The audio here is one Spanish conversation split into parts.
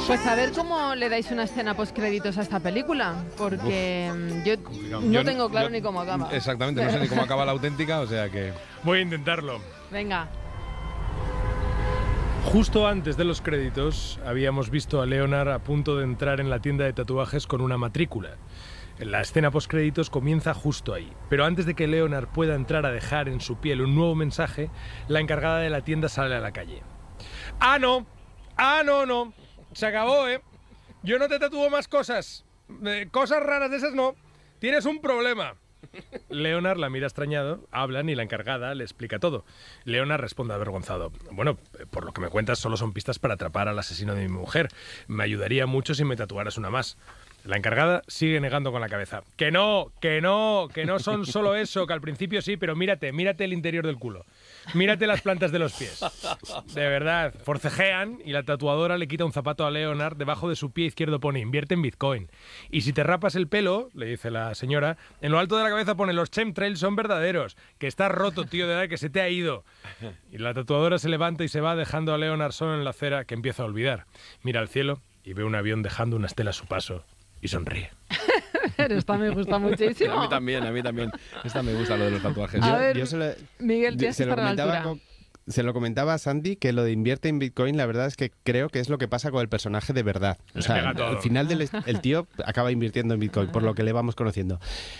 Pues a ver cómo le dais una escena postcréditos a esta película, porque yo no tengo claro ni cómo acaba. Exactamente, no sé ni cómo acaba la auténtica, o sea que... Voy a intentarlo. Venga. Justo antes de los créditos habíamos visto a Leonard a punto de entrar en la tienda de tatuajes con una matrícula. La escena postcréditos comienza justo ahí. Pero antes de que Leonard pueda entrar a dejar en su piel un nuevo mensaje, la encargada de la tienda sale a la calle. ¡Ah, no! ¡Ah, no! Se acabó, ¿eh? Yo no te tatúo más cosas. Cosas raras de esas no. Tienes un problema. Leonard la mira extrañado, hablan y la encargada le explica todo. Leonard responde avergonzado. Bueno, por lo que me cuentas solo son pistas para atrapar al asesino de mi mujer. Me ayudaría mucho si me tatuaras una más. La encargada sigue negando con la cabeza. Que no son solo eso, que al principio sí, pero mírate el interior del culo. Mírate las plantas de los pies. De verdad, forcejean y la tatuadora le quita un zapato a Leonard. Debajo de su pie izquierdo pone invierte en Bitcoin. Y si te rapas el pelo, le dice la señora, en lo alto de la cabeza pone los chemtrails son verdaderos. Que estás roto, tío, de verdad, que se te ha ido. Y la tatuadora se levanta y se va dejando a Leonard solo en la acera, que empieza a olvidar. Mira al cielo y ve un avión dejando una estela a su paso. Y sonríe. Esta me gusta muchísimo. A mí también. Esta me gusta, lo de los tatuajes. A ver, Miguel, tienes que estar a la altura. Se lo comentaba a Sandy que lo de invierte en Bitcoin, la verdad es que creo que es lo que pasa con el personaje de verdad. O sea, al final el tío acaba invirtiendo en Bitcoin, por lo que le vamos conociendo.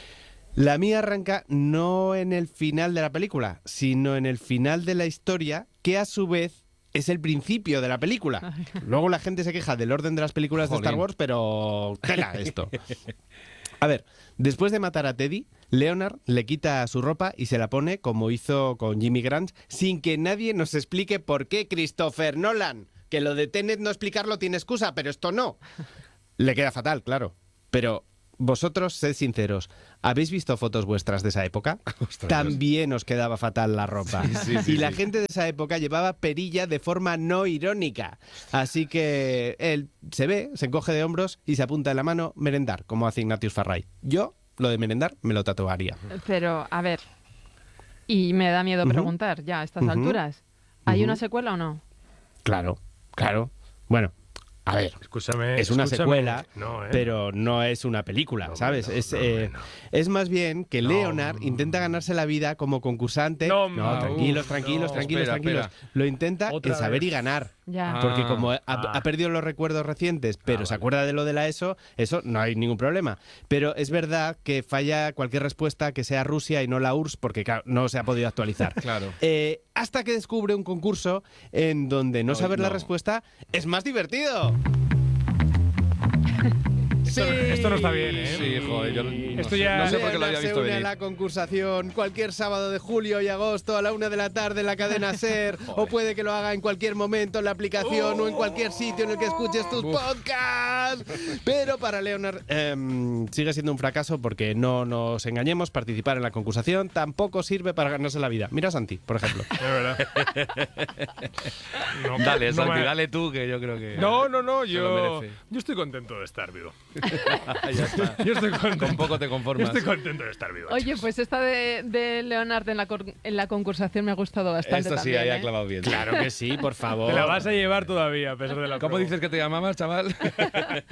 La mía arranca no en el final de la película, sino en el final de la historia, que a su vez es el principio de la película. Luego la gente se queja del orden de las películas de Star Wars, pero tela esto. A ver, después de matar a Teddy, Leonard le quita su ropa y se la pone como hizo con Jimmy Grant, sin que nadie nos explique por qué. Christopher Nolan, que lo de Tenet no explicarlo tiene excusa, pero esto no. Le queda fatal, claro. Pero vosotros, sed sinceros, ¿habéis visto fotos vuestras de esa época? Ostras, también os quedaba fatal la ropa. Y la gente de esa época llevaba perilla de forma no irónica. Así que él se ve, se encoge de hombros y se apunta en la mano merendar, como hace Ignatius Farray. Yo, lo de merendar, me lo tatuaría. Pero, a ver, y me da miedo preguntar ya a estas alturas, ¿hay una secuela o no? Claro. Bueno, a ver, es una secuela, pero no es una película, ¿sabes? Es más bien que Leonard intenta ganarse la vida como concursante. Tranquilos. Espera. Lo intenta en saber y ganar. Ya. Porque como ha perdido los recuerdos recientes, pero se acuerda de lo de la eso no hay ningún problema. Pero es verdad que falla cualquier respuesta que sea Rusia y no la URSS, porque claro, no se ha podido actualizar. Claro. Hasta que descubre un concurso en donde no saber la respuesta es más divertido. Esto no está bien, ¿eh? Sí, joder, yo no sé por qué lo había visto venir. Se une a la concursación cualquier sábado de julio y agosto a la 1 de la tarde en la cadena SER, o puede que lo haga en cualquier momento en la aplicación o en cualquier sitio en el que escuches tus podcasts. Pero para Leonard sigue siendo un fracaso porque no nos engañemos, participar en la concursación tampoco sirve para ganarse la vida. Mira a Santi, por ejemplo. Es verdad. Dale, Santi, dale tú, que yo creo que... No, yo estoy contento de estar vivo. Ya está. Yo estoy contento. Con poco te conformas. Yo estoy contento de estar vivo. Oye, pues esta de Leonard en la concursación me ha gustado bastante. Esto sí, también, ahí ha clavado bien. Claro que sí, por favor. Te la vas a llevar todavía, a pesar de la ¿Cómo prueba. dices que te llamabas, chaval?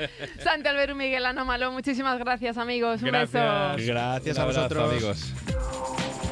Santi Alberto y Miguel Anómalo, muchísimas gracias, amigos. Un beso. Gracias Un a abrazo, vosotros. amigos.